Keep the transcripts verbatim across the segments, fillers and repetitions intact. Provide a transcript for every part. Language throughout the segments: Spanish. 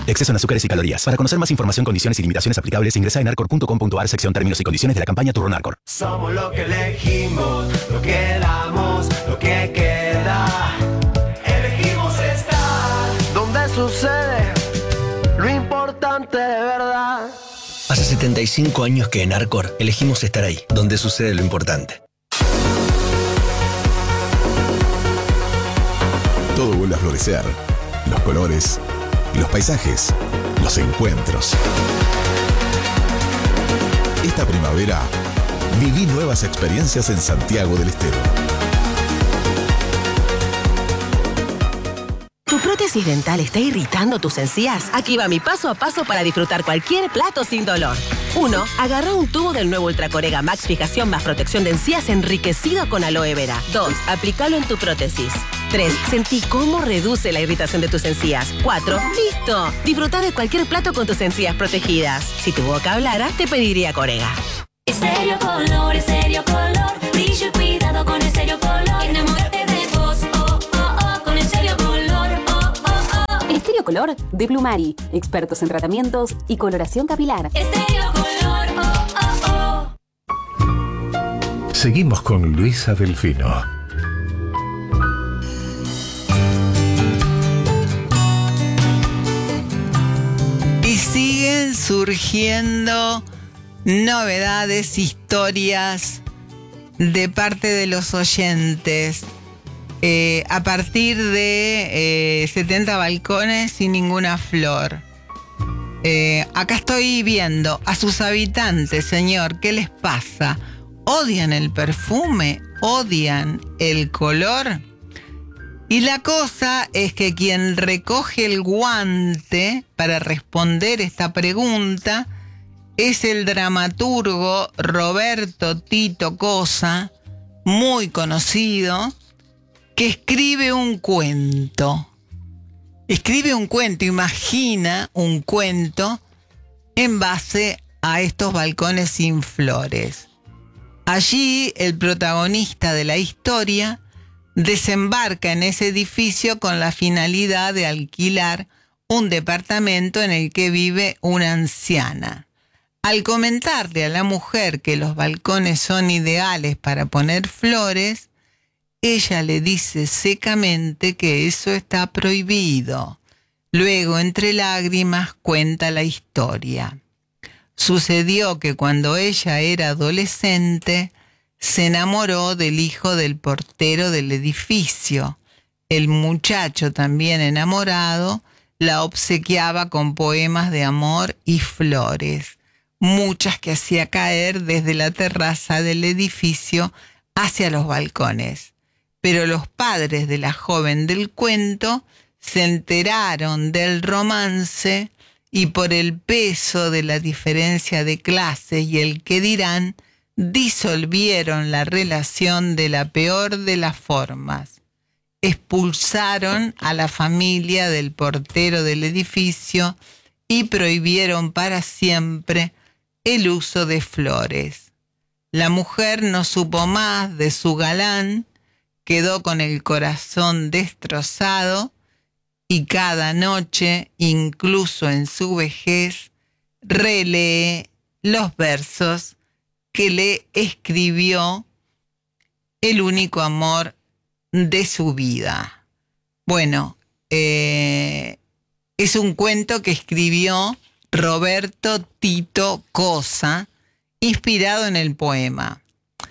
Exceso en azúcares y calorías. Para conocer más información, condiciones y limitaciones aplicables, ingresa en arcor punto com punto a r sección términos y condiciones de la campaña Turrón Arcor. Somos lo que elegimos, lo que damos, lo que queda. Elegimos estar donde sucede lo importante de verdad. Hace setenta y cinco años que en Arcor elegimos estar ahí, donde sucede lo importante. Todo vuelve a florecer. Los colores, los paisajes, los encuentros. Esta primavera, viví nuevas experiencias en Santiago del Estero. ¿Tu prótesis dental está irritando tus encías? Aquí va mi paso a paso para disfrutar cualquier plato sin dolor. uno. Agarra un tubo del nuevo Ultracorega Max Fijación más protección de encías enriquecido con aloe vera. dos. Aplícalo en tu prótesis. tres. Sentí cómo reduce la irritación de tus encías. cuatro. ¡Listo! Disfruta de cualquier plato con tus encías protegidas. Si tu boca hablara, te pediría Corega. Estéreo Color, Estéreo Color. Brillo y cuidado con Estéreo Color. Enamórate de vos, oh, oh, oh. Con Estéreo Color, oh, oh, oh. Estéreo Color de Plumari. Expertos en tratamientos y coloración capilar. Estéreo Color, oh, oh, oh. Seguimos con Luisa Delfino. Y siguen surgiendo novedades, historias de parte de los oyentes. Eh, a partir de eh, setenta balcones sin ninguna flor. Eh, acá estoy viendo a sus habitantes, señor, ¿qué les pasa? ¿Odian el perfume? ¿Odian el color? Y la cosa es que quien recoge el guante para responder esta pregunta es el dramaturgo Roberto Tito Cosa, muy conocido, que escribe un cuento. Escribe un cuento, imagina un cuento en base a estos balcones sin flores. Allí el protagonista de la historia desembarca en ese edificio con la finalidad de alquilar un departamento en el que vive una anciana. Al comentarle a la mujer que los balcones son ideales para poner flores, ella le dice secamente que eso está prohibido. Luego, entre lágrimas, cuenta la historia. Sucedió que cuando ella era adolescente, se enamoró del hijo del portero del edificio. El muchacho, también enamorado, la obsequiaba con poemas de amor y flores, muchas que hacía caer desde la terraza del edificio hacia los balcones. Pero los padres de la joven del cuento se enteraron del romance y por el peso de la diferencia de clases y el que dirán, disolvieron la relación de la peor de las formas. Expulsaron a la familia del portero del edificio y prohibieron para siempre el uso de flores. La mujer no supo más de su galán, quedó con el corazón destrozado y cada noche, incluso en su vejez, relee los versos que le escribió el único amor de su vida. Bueno, eh, es un cuento que escribió Roberto Tito Cosa, inspirado en el poema.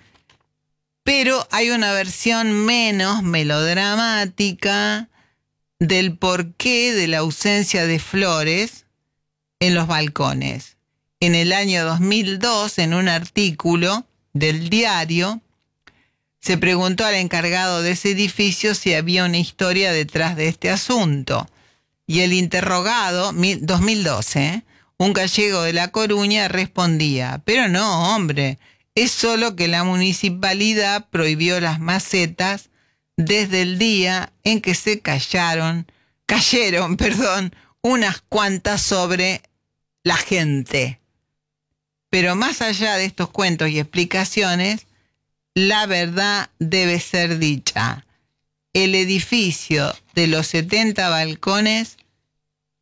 Pero hay una versión menos melodramática del porqué de la ausencia de flores en los balcones. En el año dos mil dos, en un artículo del diario, se preguntó al encargado de ese edificio si había una historia detrás de este asunto. Y el interrogado, dos mil doce, ¿eh? un gallego de La Coruña, respondía, pero no, hombre, es solo que la municipalidad prohibió las macetas desde el día en que se callaron, cayeron, perdón, unas cuantas sobre la gente. Pero más allá de estos cuentos y explicaciones, la verdad debe ser dicha. El edificio de los setenta balcones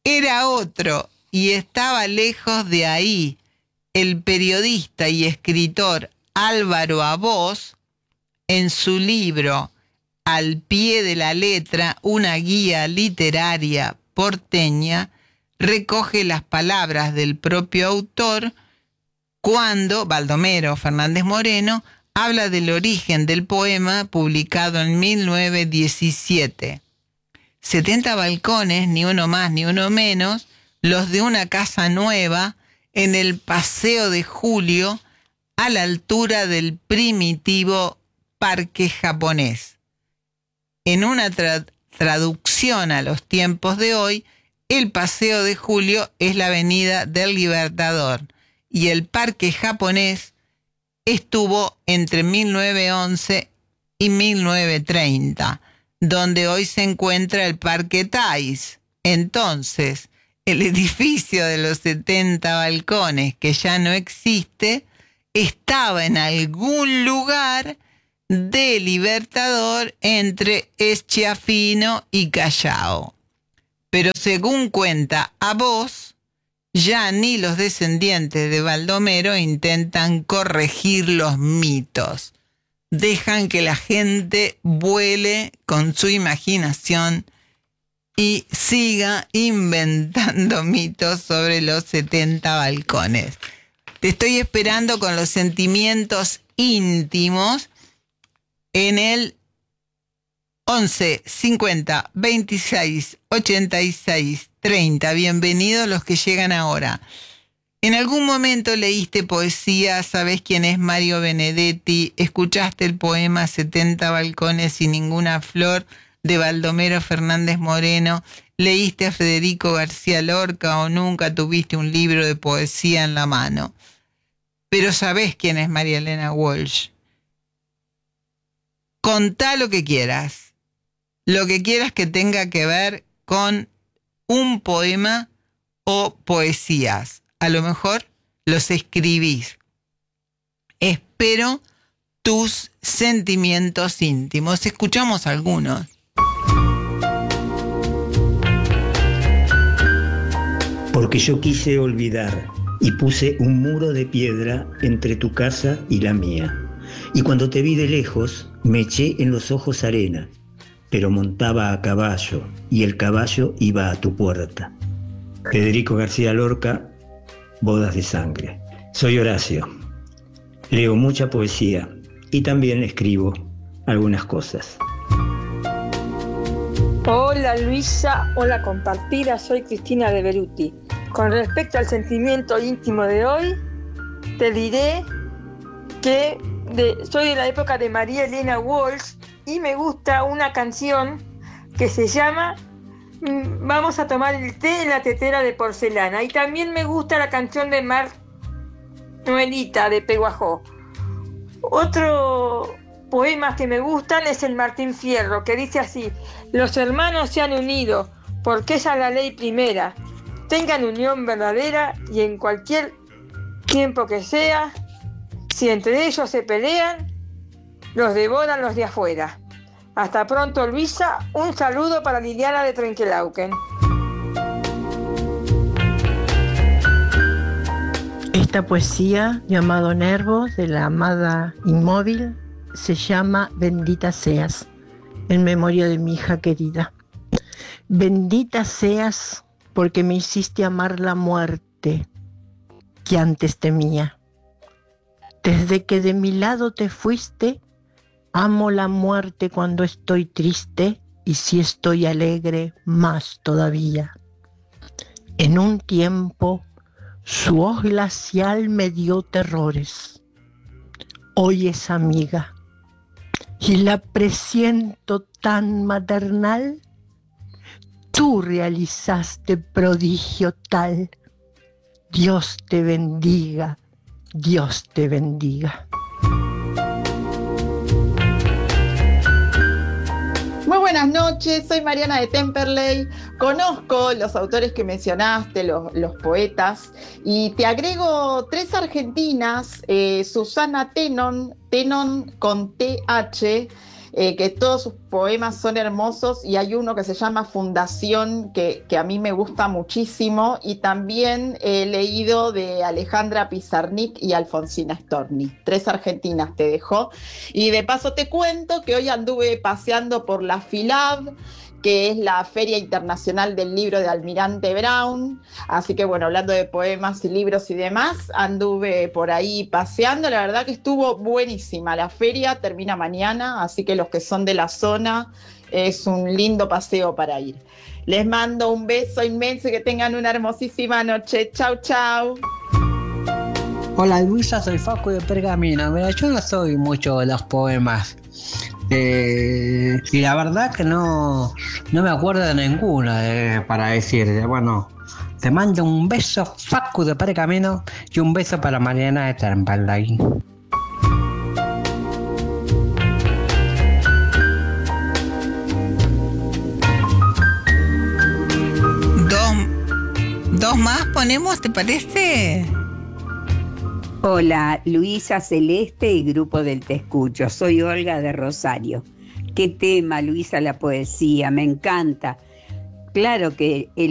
era otro y estaba lejos de ahí. El periodista y escritor Álvaro Abós, en su libro Al pie de la letra, una guía literaria porteña, recoge las palabras del propio autor cuando Baldomero Fernández Moreno habla del origen del poema publicado en mil novecientos diecisiete. setenta balcones, ni uno más ni uno menos, los de una casa nueva en el Paseo de Julio, a la altura del primitivo Parque Japonés. En una tra- traducción a los tiempos de hoy, el Paseo de Julio es la Avenida del Libertador y el Parque Japonés estuvo entre mil novecientos once y mil novecientos treinta, donde hoy se encuentra el Parque Táis. Entonces, el edificio de los setenta balcones, que ya no existe, estaba en algún lugar de Libertador entre Schiaffino y Callao. Pero según cuenta Abós, ya ni los descendientes de Baldomero intentan corregir los mitos. Dejan que la gente vuele con su imaginación y siga inventando mitos sobre los setenta balcones. Te estoy esperando con los sentimientos íntimos en el once cincuenta veintiséis ochenta y seis treinta. Bienvenidos los que llegan ahora. En algún momento leíste poesía, sabés quién es Mario Benedetti, escuchaste el poema setenta balcones y ninguna flor de Baldomero Fernández Moreno, leíste a Federico García Lorca o nunca tuviste un libro de poesía en la mano. Pero sabés quién es María Elena Walsh. Contá lo que quieras, lo que quieras que tenga que ver con un poema o poesías. A lo mejor los escribís. Espero tus sentimientos íntimos. Escuchamos algunos. Porque yo quise olvidar y puse un muro de piedra entre tu casa y la mía. Y cuando te vi de lejos, me eché en los ojos arena, pero montaba a caballo y el caballo iba a tu puerta. Federico García Lorca, Bodas de Sangre. Soy Horacio. Leo mucha poesía y también escribo algunas cosas. Hola Luisa, hola compartida, soy Cristina de Beruti. Con respecto al sentimiento íntimo de hoy, te diré que de, soy de la época de María Elena Walsh y me gusta una canción que se llama Vamos a tomar el té en la tetera de porcelana. Y también me gusta la canción de Mar Noelita de Peguajó. Otro poema que me gustan es el Martín Fierro, que dice así: los hermanos se han unido, porque esa es la ley primera. Tengan unión verdadera y en cualquier tiempo que sea, si entre ellos se pelean, los devoran los de afuera. Hasta pronto, Luisa. Un saludo para Liliana de Trenquelauquen. Esta poesía, llamado Nervos, de la amada Inmóvil, se llama Bendita seas, en memoria de mi hija querida. Bendita seas porque me hiciste amar la muerte que antes temía. Desde que de mi lado te fuiste, amo la muerte cuando estoy triste y si estoy alegre, más todavía. En un tiempo, su hoz glacial me dio terrores. Hoy es amiga y la presiento tan maternal. Tú realizaste prodigio tal. Dios te bendiga, Dios te bendiga. Muy buenas noches, soy Mariana de Temperley. Conozco los autores que mencionaste, los, los poetas, y te agrego tres argentinas, eh, Susana Tenon, Tenon con T H, eh, que todos sus poemas son hermosos y hay uno que se llama Fundación, que, que a mí me gusta muchísimo, y también he leído de Alejandra Pizarnik y Alfonsina Storni, tres argentinas te dejó. Y de paso te cuento que hoy anduve paseando por la FILAB, que es la Feria Internacional del Libro de Almirante Brown, así que bueno, hablando de poemas y libros y demás, anduve por ahí paseando, la verdad que estuvo buenísima, la feria termina mañana, así que los que son de la zona, es un lindo paseo para ir. Les mando un beso inmenso y que tengan una hermosísima noche, chau chau. Hola Luisa, soy Facu de Pergamino. Mira, yo no soy mucho de los poemas. Eh, y la verdad que no, no me acuerdo de ninguno eh, para decir. Bueno, te mando un beso, Facu de Pergamino, y un beso para Mariana de Temperley. Dos, dos más ponemos, ¿te parece? Hola, Luisa, Celeste y Grupo del Te Escucho. Soy Olga de Rosario. Qué tema, Luisa, la poesía, me encanta. Claro que el